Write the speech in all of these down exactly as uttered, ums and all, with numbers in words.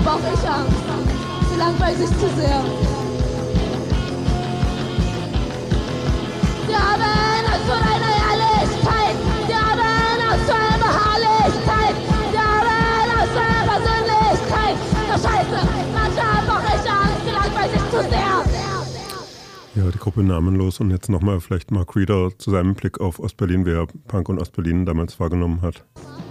brauche ich Angst. Sie langweilt sich zu sehr. Sie haben Angst vor deiner Ehrlichkeit. Sie haben Angst vor ihrer Herrlichkeit. Sie haben Angst vor ihrer Persönlichkeit. Das Scheiße, manchmal brauche ich Angst. Sie langweilt sich zu sehr. Ja, die Gruppe Namenlos und jetzt nochmal vielleicht Mark Reeder zu seinem Blick auf Ostberlin, wer Punk und Ostberlin damals wahrgenommen hat.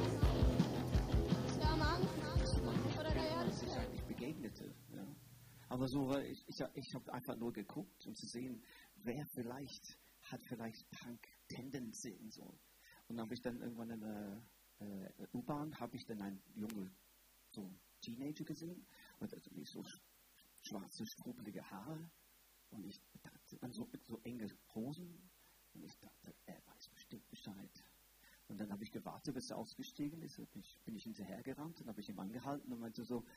Aber so, weil ich, ich, ich habe einfach nur geguckt, um zu sehen, wer vielleicht hat vielleicht Punk-Tendenzen so. Und dann habe ich dann irgendwann in der äh, U-Bahn, habe ich dann einen jungen so Teenager gesehen und also so schwarze, strubelige Haare. Und ich dachte, dann so, so enge Hosen. Und ich dachte, er weiß bestimmt Bescheid. Und dann habe ich gewartet, bis er ausgestiegen ist. Und ich, bin ich hinterhergerannt und habe ich ihm angehalten und meinte so,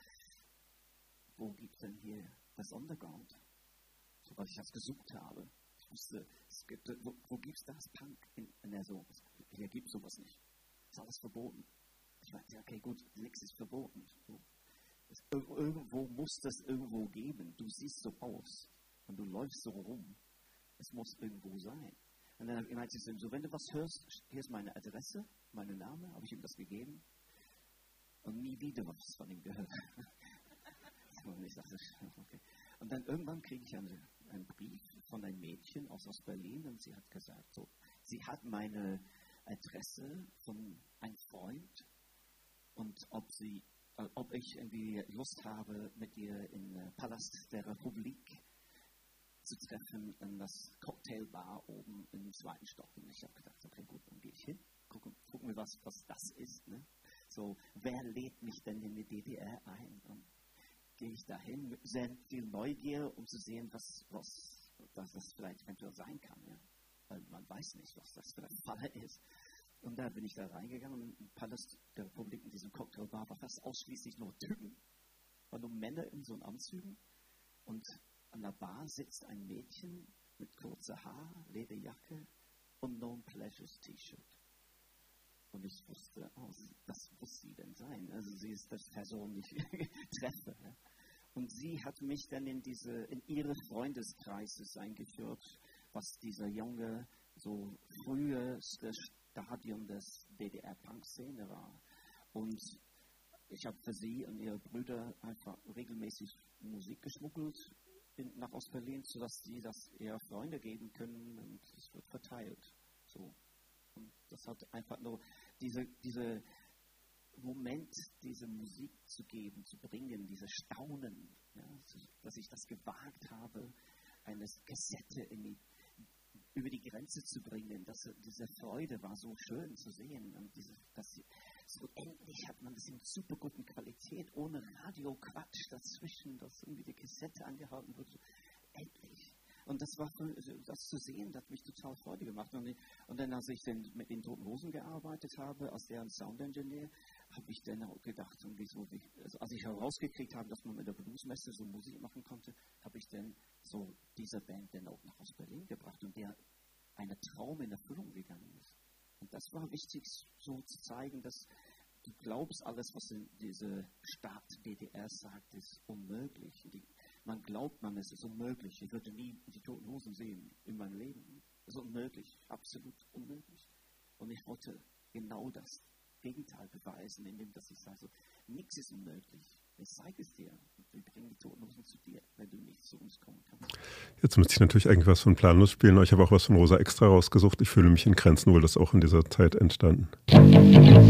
wo gibt es denn hier das Underground? So, weil ich das gesucht habe. Ich wusste, es gibt, wo, wo gibt es das Punk? Und er so, hier gibt es sowas nicht. Das ist alles verboten. Ich meinte, okay, gut, nichts ist verboten. So. Es, irgendwo muss das irgendwo geben. Du siehst so aus. Und du läufst so rum. Es muss irgendwo sein. Und dann meinte ich so, wenn du was hörst, hier ist meine Adresse, mein Name, habe ich ihm das gegeben. Und nie wieder was von ihm gehört. Und ich dachte, okay. Und dann irgendwann kriege ich eine, einen Brief von einem Mädchen aus Ostberlin und sie hat gesagt, so, sie hat meine Adresse von einem Freund und ob sie, äh, ob ich irgendwie Lust habe, mit ihr im äh, Palast der Republik zu treffen in das Cocktailbar oben im zweiten Stock. Und ich habe gedacht, okay, gut, dann gehe ich hin, gucken, gucken wir, was, was das ist. Ne? So, wer lädt mich denn in die D D R ein? Und gehe ich dahin mit sehr viel Neugier, um zu sehen, was, was, was das vielleicht eventuell sein kann. Ja? Weil man weiß nicht, was das für ein Fall ist. Und da bin ich da reingegangen und im Palast der Republik, in diesem Cocktailbar, war fast ausschließlich nur Typen. Waren nur Männer in so Anzügen. Und an der Bar sitzt ein Mädchen mit kurzer Haar, Lederjacke und Known Pleasures T-Shirt. Und ich wusste, oh, was muss sie denn sein? Also sie ist das Person, die ich treffe. Ja. Und sie hat mich dann in diese, in ihre Freundeskreises eingeführt, was dieser junge, so früheste Stadium des D D R-Punk-Szene war. Und ich habe für sie und ihre Brüder einfach regelmäßig Musik geschmuggelt in, nach Ostberlin, sodass sie das eher Freunde geben können und es wird verteilt. So. Und das hat einfach nur diese, diese Moment, diese Musik zu geben, zu bringen, diese Staunen, ja, dass ich das gewagt habe, eine Kassette in die, über die Grenze zu bringen. Das, diese Freude war so schön zu sehen. Und diese, dass sie, so endlich hat man das in super guten Qualität, ohne Radio-Quatsch dazwischen, dass irgendwie die Kassette angehalten wird. Endlich. Und das war für, das zu sehen, das hat mich total Freude gemacht. Und, und dann, als ich dann mit den Toten Hosen gearbeitet habe, als deren Sound-Engineer, habe ich dann auch gedacht, wieso, wie, also als ich herausgekriegt habe, dass man mit der Bluesmesse so Musik machen konnte, habe ich dann so dieser Band dann auch nach aus Berlin gebracht und der eine Traum in Erfüllung gegangen ist. Und das war wichtig, so zu zeigen, dass du glaubst, alles, was in diese Staat D D R sagt, ist unmöglich. Die, man glaubt, man es ist unmöglich. Ich würde nie die Toten Hosen sehen in meinem Leben. Es ist unmöglich, absolut unmöglich. Und ich wollte genau das Gegenteil beweisen, indem dass ich sage, so, nichts ist unmöglich. Ich zeige es dir. Wir bringen die Toten Hosen zu dir, wenn du nicht zu uns kommen kannst. Jetzt müsste ich natürlich eigentlich was von Planlos spielen, aber ich habe auch was von Rosa Extra rausgesucht. Ich fühle mich in Grenzen, wohl das auch in dieser Zeit entstanden.